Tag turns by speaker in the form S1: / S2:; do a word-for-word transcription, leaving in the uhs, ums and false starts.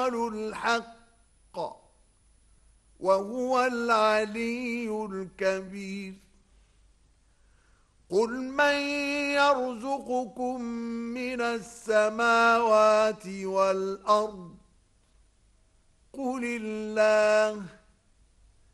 S1: الحق وهو العلي الكبير. قل من يرزقكم من السماوات والأرض قل الله